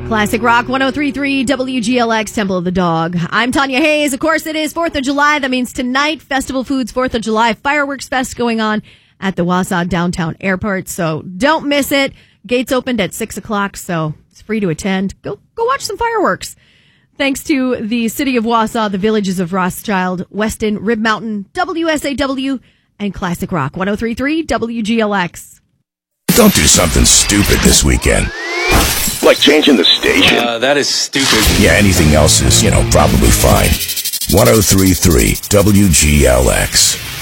Classic Rock 103.3 WGLX, Temple of the Dog. I'm Tanya Hayes. Of course, it is 4th of July. That means tonight, Festival Foods 4th of July Fireworks Fest going on at the Wausau Downtown Airport. So don't miss it. Gates opened at 6 o'clock, so it's free to attend. Go watch some fireworks. Thanks to the City of Wausau, the Villages of Rothschild, Weston, Rib Mountain, WSAW, and Classic Rock 103.3 WGLX. Don't do something stupid this weekend. Like changing the station. That is stupid. Yeah, anything else is, probably fine. 103.3 WGLX.